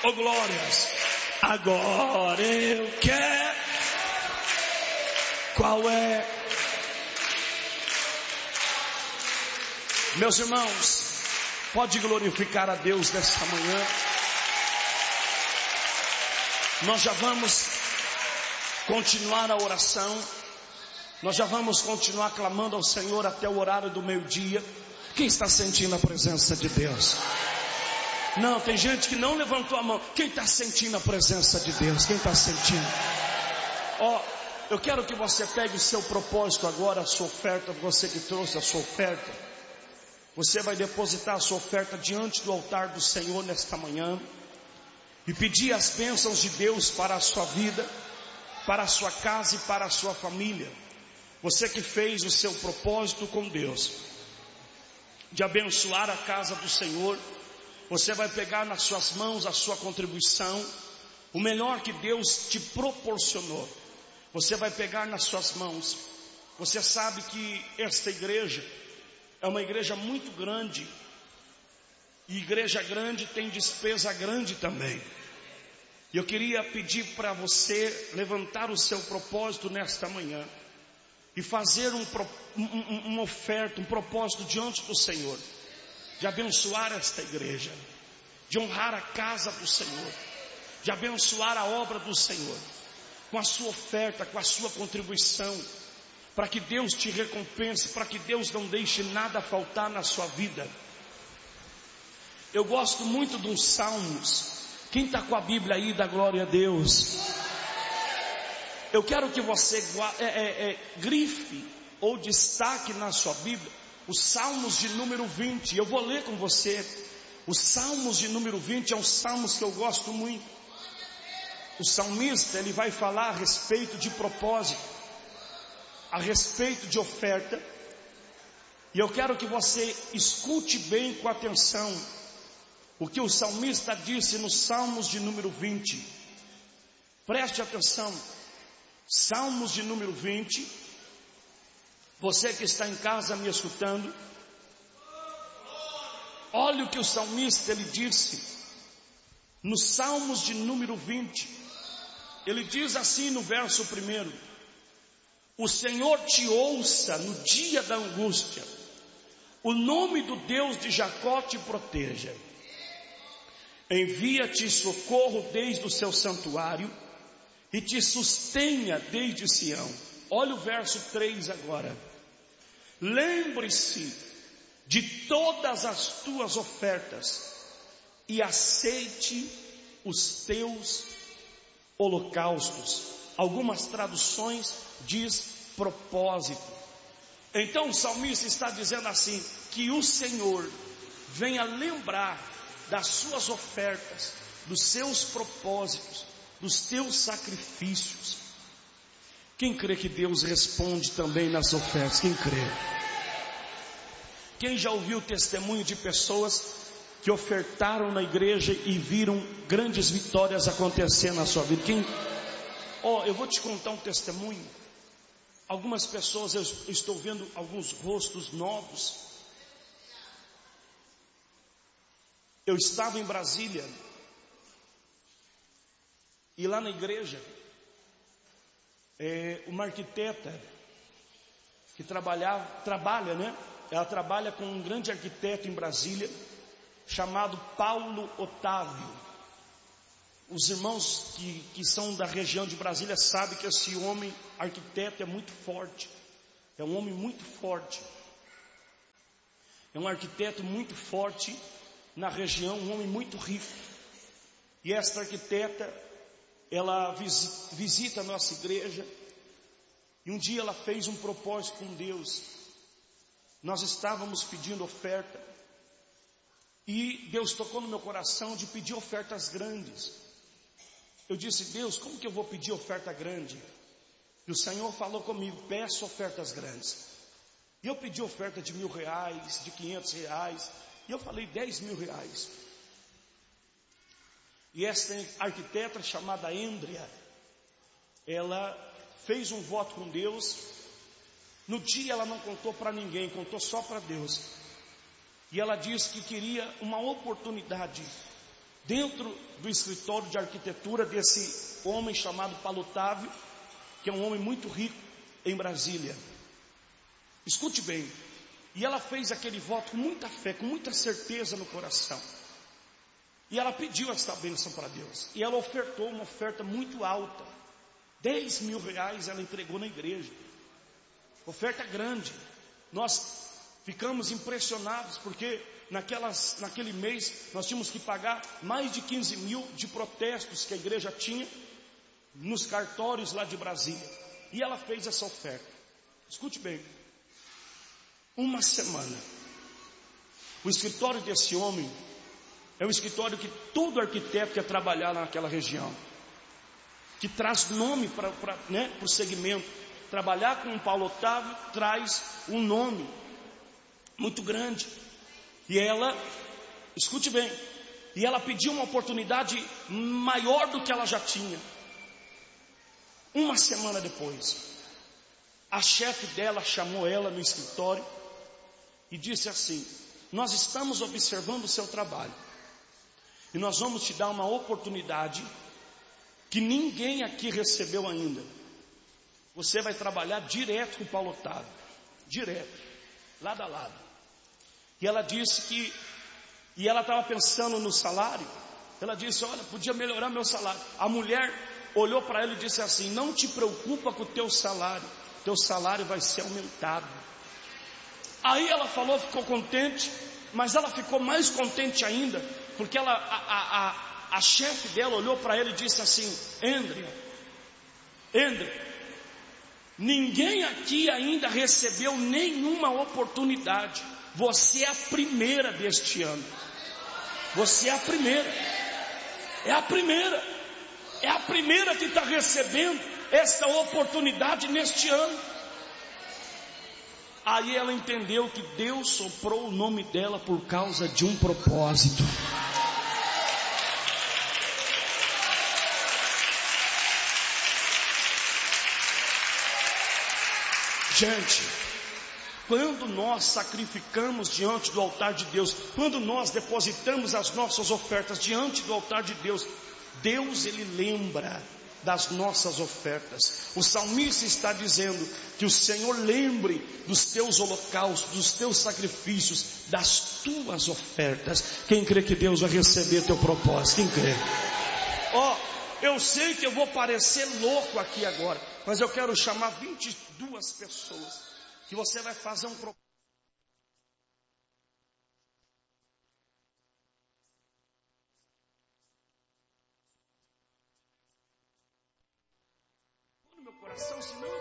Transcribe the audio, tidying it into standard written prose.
Ô glórias, agora eu quero. Qual é? Meus irmãos, pode glorificar a Deus nesta manhã. Nós já vamos continuar a oração. Nós já vamos continuar clamando ao Senhor até o horário do meio-dia. Quem está sentindo a presença de Deus? Não, tem gente que não levantou a mão. Quem está sentindo a presença de Deus? Quem está sentindo? Eu quero que você pegue o seu propósito agora, a sua oferta. Você que trouxe a sua oferta, você vai depositar a sua oferta diante do altar do Senhor nesta manhã e pedir as bênçãos de Deus para a sua vida, para a sua casa e para a sua família. Você que fez o seu propósito com Deus de abençoar a casa do Senhor, você vai pegar nas suas mãos a sua contribuição, o melhor que Deus te proporcionou. Você vai pegar nas suas mãos. Você sabe que esta igreja é uma igreja muito grande, e igreja grande tem despesa grande também. E eu queria pedir para você levantar o seu propósito nesta manhã e fazer uma oferta, um propósito diante do Senhor, de abençoar esta igreja, de honrar a casa do Senhor, de abençoar a obra do Senhor, com a sua oferta, com a sua contribuição, para que Deus te recompense, para que Deus não deixe nada faltar na sua vida. Eu gosto muito dos Salmos. Quem está com a Bíblia aí, dá glória a Deus. Eu quero que você grife ou destaque na sua Bíblia os Salmos de número 20. Eu vou ler com você. Os Salmos de número 20 é um Salmos que eu gosto muito. O salmista, ele vai falar a respeito de propósito, a respeito de oferta. E eu quero que você escute bem com atenção o que o salmista disse nos Salmos de número 20. Preste atenção. Salmos de número 20. Você que está em casa me escutando, olha o que o salmista ele disse nos Salmos de número 20. Ele diz assim no verso 1: o Senhor te ouça no dia da angústia, o nome do Deus de Jacó te proteja, envia-te socorro desde o seu santuário e te sustenha desde Sião. Olha o verso 3 agora. Lembre-se de todas as tuas ofertas e aceite os teus holocaustos. Algumas traduções diz propósito. Então o salmista está dizendo assim, que o Senhor venha lembrar das suas ofertas, dos seus propósitos, dos teus sacrifícios. Quem crê que Deus responde também nas ofertas? Quem crê? Quem já ouviu o testemunho de pessoas que ofertaram na igreja e viram grandes vitórias acontecer na sua vida? Eu vou te contar um testemunho. Algumas pessoas, eu estou vendo alguns rostos novos. Eu estava em Brasília e lá na igreja, uma arquiteta que trabalha, né? Ela trabalha com um grande arquiteto em Brasília, chamado Paulo Otávio. Os irmãos que são da região de Brasília sabem que esse homem, arquiteto, é muito forte. É um homem muito forte. É um arquiteto muito forte na região, um homem muito rico. E esta arquiteta, ela visita a nossa igreja. E um dia ela fez um propósito com Deus. Nós estávamos pedindo oferta. E Deus tocou no meu coração de pedir ofertas grandes. Eu disse, Deus, como que eu vou pedir oferta grande? E o Senhor falou comigo, peça ofertas grandes. E eu pedi oferta de R$1.000, de R$500. E eu falei R$10.000. E esta arquiteta chamada Andrea, ela fez um voto com Deus. No dia ela não contou para ninguém, contou só para Deus. E ela disse que queria uma oportunidade dentro do escritório de arquitetura desse homem chamado Paulo Otávio, que é um homem muito rico em Brasília. Escute bem. E ela fez aquele voto com muita fé, com muita certeza no coração. E ela pediu essa bênção para Deus. E ela ofertou uma oferta muito alta. 10 mil reais ela entregou na igreja. Oferta grande. Nós ficamos impressionados porque naquele mês nós tínhamos que pagar mais de 15 mil de protestos que a igreja tinha nos cartórios lá de Brasília. E ela fez essa oferta. Escute bem. Uma semana. O escritório desse homem é o escritório que todo arquiteto quer trabalhar naquela região, que traz nome para o segmento. Trabalhar com o Paulo Otávio traz um nome muito grande. E ela, escute bem, e ela pediu uma oportunidade maior do que ela já tinha. Uma semana depois, a chefe dela chamou ela no escritório e disse assim: nós estamos observando o seu trabalho e nós vamos te dar uma oportunidade que ninguém aqui recebeu ainda. Você vai trabalhar direto com o Paulo Otávio, direto, lado a lado. E ela disse e ela estava pensando no salário. Ela disse: olha, podia melhorar meu salário. A mulher olhou para ela e disse assim: não te preocupa com o teu salário vai ser aumentado. Aí ela falou, ficou contente, mas ela ficou mais contente ainda, porque a chefe dela olhou para ela e disse assim: André, ninguém aqui ainda recebeu nenhuma oportunidade. Você é a primeira deste ano. Você é a primeira. É a primeira. É a primeira que está recebendo esta oportunidade neste ano. Aí ela entendeu que Deus soprou o nome dela por causa de um propósito. Gente, quando nós sacrificamos diante do altar de Deus, quando nós depositamos as nossas ofertas diante do altar de Deus, Deus, Ele lembra das nossas ofertas. O salmista está dizendo que o Senhor lembre dos teus holocaustos, dos teus sacrifícios, das tuas ofertas. Quem crê que Deus vai receber teu propósito? Quem crê? Eu sei que eu vou parecer louco aqui agora, mas eu quero chamar 22 pessoas que você vai fazer um propósito. No meu coração, senão